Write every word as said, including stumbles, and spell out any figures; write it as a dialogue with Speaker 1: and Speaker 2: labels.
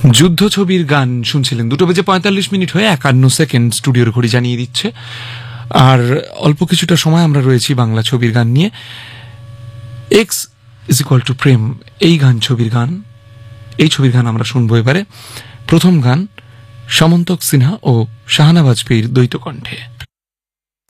Speaker 1: যুদ্ধ ছবির গান শুনছিলেন। দুটো বেজে পঁয়তাল্লিশ মিনিট হয়ে একান্ন সেকেন্ড স্টুডিওর ঘড়ি জানিয়ে দিচ্ছে। আর অল্প কিছুটা সময় আমরা রয়েছি বাংলা ছবির গান নিয়ে। এক্স ইজ ইকুয়াল টু প্রেম, এই গান ছবির গান, এই ছবির গান আমরা শুনবো এবারে। প্রথম গান সমন্তক সিনহা ও শাহানা বাজপেয়ীর দ্বৈত কণ্ঠে।